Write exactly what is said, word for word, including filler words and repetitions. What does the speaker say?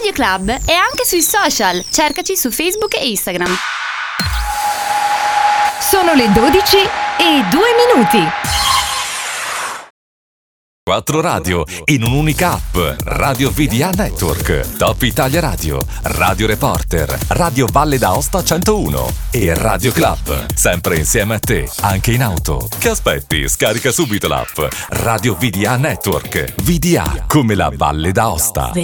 Radio Club è anche sui social. Cercaci su Facebook e Instagram. Sono le dodici e due minuti. Quattro radio in un'unica app. Radio V D A Network, Top Italia Radio, Radio Reporter, Radio Valle d'Aosta centouno e Radio Club. Sempre insieme a te, anche in auto. Che aspetti? Scarica subito l'app Radio V D A Network. V D A come la Valle d'Aosta.